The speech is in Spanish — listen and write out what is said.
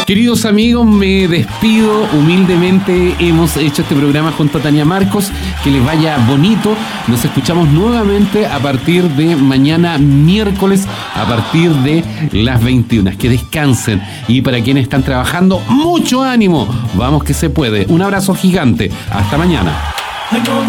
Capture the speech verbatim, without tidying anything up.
Queridos amigos, me despido humildemente. Hemos hecho este programa junto a Tania Marcos. Que les vaya bonito. Nos escuchamos nuevamente a partir de mañana miércoles a partir de las veintiuna. Que descansen. Y para quienes están trabajando, mucho ánimo. Vamos que se puede. Un abrazo gigante. Hasta mañana.